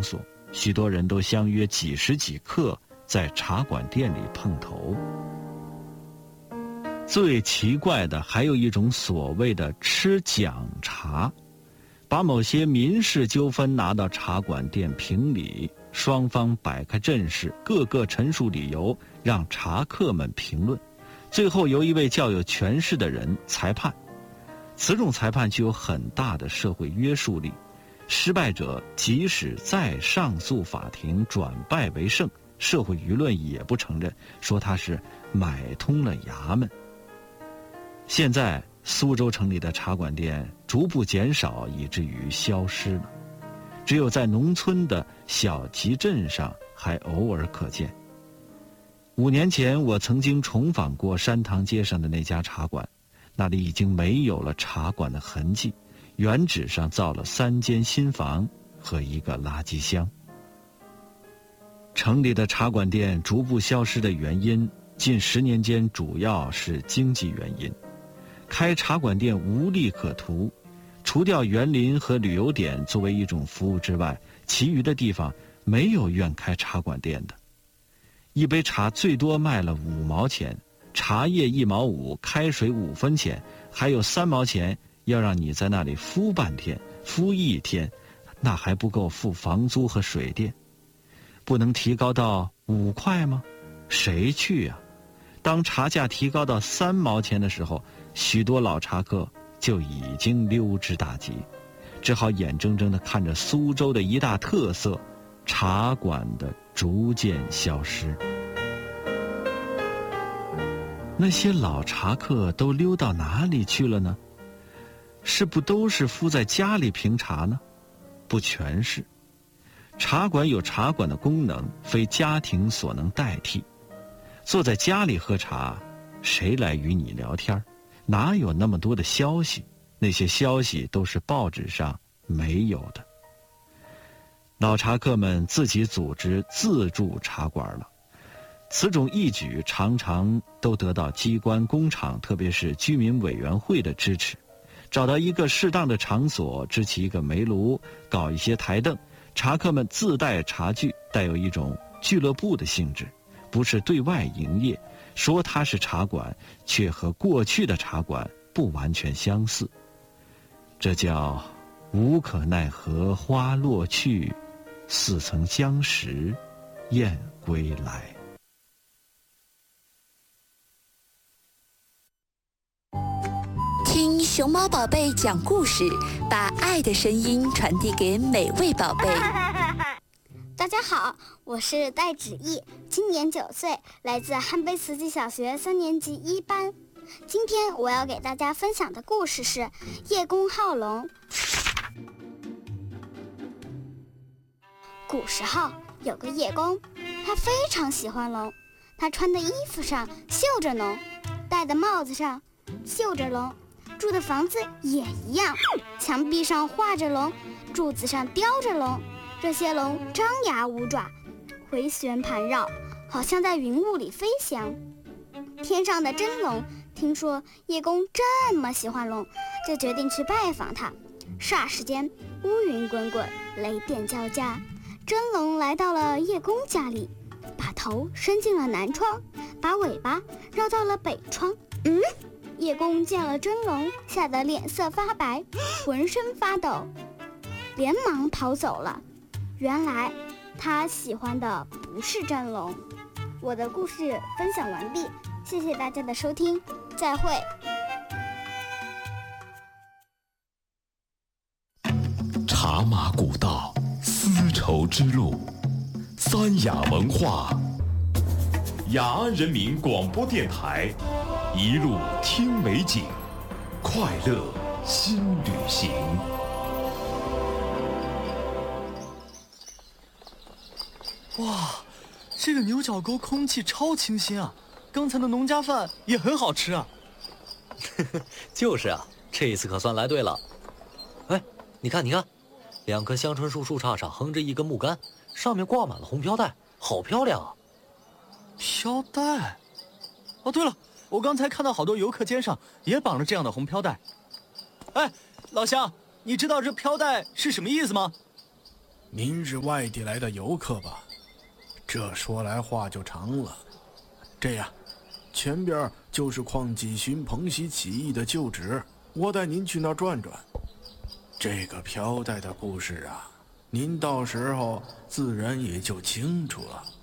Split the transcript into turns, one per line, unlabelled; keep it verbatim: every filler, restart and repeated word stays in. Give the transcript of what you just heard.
场所，许多人都相约几时几刻在茶馆店里碰头。最奇怪的还有一种所谓的吃讲茶，把某些民事纠纷拿到茶馆店评理，双方摆开阵势，各个陈述理由，让茶客们评论，最后由一位较有权势的人裁判。此种裁判具有很大的社会约束力，失败者即使再上诉法庭转败为胜，社会舆论也不承认，说他是买通了衙门。现在苏州城里的茶馆店逐步减少，以至于消失了，只有在农村的小集镇上还偶尔可见。五年前我曾经重访过山塘街上的那家茶馆，那里已经没有了茶馆的痕迹，原址上造了三间新房和一个垃圾箱。城里的茶馆店逐步消失的原因，近十年间主要是经济原因。开茶馆店无利可图，除掉园林和旅游点作为一种服务之外，其余的地方没有愿开茶馆店的。一杯茶最多卖了五毛钱，茶叶一毛五，开水五分钱，还有三毛钱要让你在那里敷半天，敷一天，那还不够付房租和水电。不能提高到五块吗？谁去啊？当茶价提高到三毛钱的时候，许多老茶客就已经溜之大吉，只好眼睁睁地看着苏州的一大特色茶馆的逐渐消失。那些老茶客都溜到哪里去了呢？是不都是敷在家里评茶呢？不全是。茶馆有茶馆的功能，非家庭所能代替。坐在家里喝茶，谁来与你聊天？哪有那么多的消息？那些消息都是报纸上没有的。老茶客们自己组织自助茶馆了，此种义举常常都得到机关工厂，特别是居民委员会的支持。找到一个适当的场所，支起一个煤炉，搞一些台凳，茶客们自带茶具，带有一种俱乐部的性质，不是对外营业，说它是茶馆，却和过去的茶馆不完全相似。这叫无可奈何花落去，似曾相识燕归来。
听熊猫宝贝讲故事，把爱的声音传递给每位宝贝。
大家好，我是戴芷毅，今年九岁，来自汉碑慈济小学三年级一班。今天我要给大家分享的故事是叶公好龙。古时候有个叶公，他非常喜欢龙，他穿的衣服上绣着龙，戴的帽子上绣着龙，住的房子也一样，墙壁上画着龙，柱子上雕着龙。这些龙张牙舞爪，回旋盘绕，好像在云雾里飞翔。天上的真龙听说叶公这么喜欢龙，就决定去拜访他。霎时间，乌云滚滚，雷电交加，真龙来到了叶公家里，把头伸进了南窗，把尾巴绕到了北窗。嗯，叶公见了真龙，吓得脸色发白，浑身发抖，连忙跑走了。原来他喜欢的不是真龙。我的故事分享完毕，谢谢大家的收听，再会。
茶马古道，丝绸之路，三雅文化，雅安人民广播电台，一路听美景，快乐新旅行。
哇，这个牛角沟空气超清新啊！刚才的农家饭也很好吃啊。
就是啊，这一次可算来对了。哎，你看，你看，两棵香椿树树杈上横着一根木杆，上面挂满了红飘带，好漂亮啊！
飘带？哦，对了，我刚才看到好多游客肩上也绑着这样的红飘带。哎，老乡，你知道这飘带是什么意思吗？
您是外地来的游客吧？这说来话就长了。这样，前边就是邝继勋彭熙起义的旧址，我带您去那儿转转。这个飘带的故事啊，您到时候自然也就清楚了。